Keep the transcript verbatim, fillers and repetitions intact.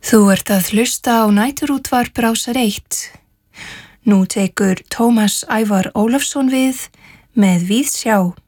Þú ert að hlusta á næturútvarp Rásar eitt. Nú tekur Tómas Ævar Ólafsson við með Víðsjá.